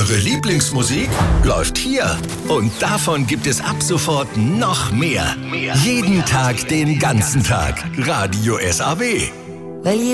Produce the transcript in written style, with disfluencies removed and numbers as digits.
Eure Lieblingsmusik läuft hier. Und davon gibt es ab sofort noch mehr. Jeden Tag, den ganzen Tag. Radio SAW. Weil